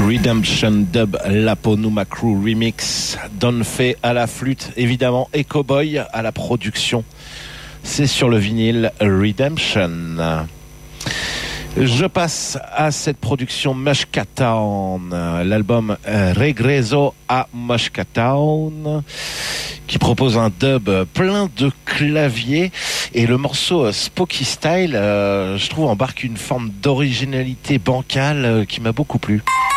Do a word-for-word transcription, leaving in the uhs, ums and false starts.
Redemption Dub Laponuma Crew Remix. Don Fay à la flûte, évidemment, et Cowboy à la production. C'est sur le vinyle Redemption. Je passe à cette production Mushkatown, l'album Regreso a Mushkatown, qui propose un dub plein de claviers, et le morceau Spooky Style, euh, je trouve, embarque une forme d'originalité bancale euh, qui m'a beaucoup plu.